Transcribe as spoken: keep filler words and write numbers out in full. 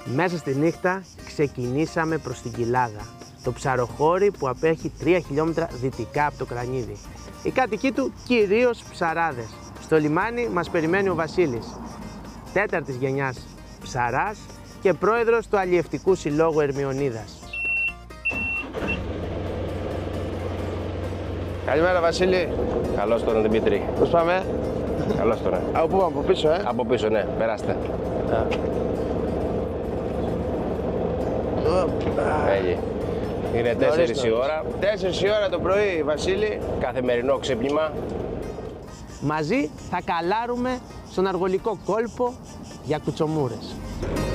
Μέσα στη νύχτα ξεκινήσαμε προς την Κοιλάδα, το ψαροχώρι που απέχει τρία χιλιόμετρα δυτικά από το Κρανίδι. Οι κάτοικοι του κυρίως ψαράδες. Στο λιμάνι μας περιμένει ο Βασίλης, τέταρτης γενιάς ψαράς και πρόεδρος του Αλλιευτικού Συλλόγου Ερμιονίδας. Καλημέρα Βασίλη. Καλώς τον Δημήτρη. Πώς πάμε? Καλώς τον. Από πού, από πίσω, ε? Από πίσω, ναι. Περάστε. Έγινε. Είναι τέσσερις η ώρα. Τέσσερις η ώρα το πρωί, Βασίλη. Καθημερινό ξύπνημα. Μαζί θα καλάρουμε στον αργολικό κόλπο για κουτσομούρες.